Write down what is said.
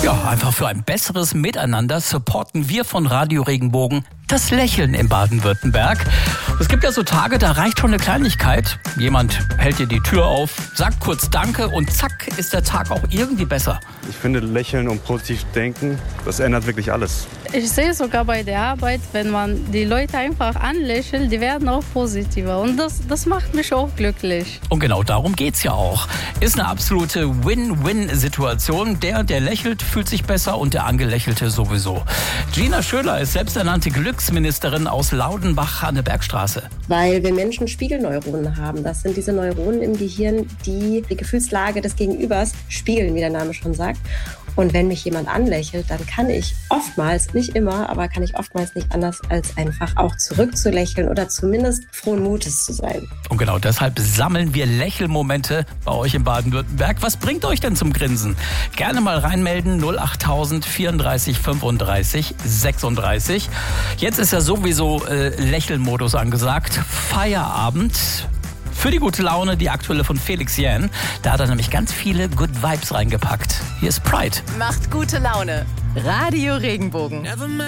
Ja, einfach für ein besseres Miteinander supporten wir von Radio Regenbogen das Lächeln in Baden-Württemberg. Es gibt ja so Tage, da reicht schon eine Kleinigkeit. Jemand hält dir die Tür auf, sagt kurz Danke und zack, ist der Tag auch irgendwie besser. Ich finde, Lächeln und positiv denken, das ändert wirklich alles. Ich sehe sogar bei der Arbeit, wenn man die Leute einfach anlächelt, die werden auch positiver. Und das macht mich auch glücklich. Und genau darum geht's ja auch. Ist eine absolute Win-Win-Situation. Der lächelt, fühlt sich besser und der Angelächelte sowieso. Gina Schöler ist selbsternannte Glücksministerin aus Laudenbach an der Bergstraße. Weil wir Menschen Spiegelneuronen haben. Das sind diese Neuronen im Gehirn, die die Gefühlslage des Gegenübers spiegeln, wie der Name schon sagt. Und wenn mich jemand anlächelt, dann kann ich oftmals, nicht immer, aber kann ich oftmals nicht anders, als einfach auch zurückzulächeln oder zumindest frohen Mutes zu sein. Und genau deshalb sammeln wir Lächelmomente bei euch in Baden-Württemberg. Was bringt euch denn zum Grinsen? Gerne mal reinmelden, 08000 34 35 36. Jetzt ist ja sowieso Lächelmodus angesagt. Feierabend. Für die gute Laune, die aktuelle von Felix Jähn. Da hat er nämlich ganz viele Good Vibes reingepackt. Hier ist Pride. Macht gute Laune. Radio Regenbogen.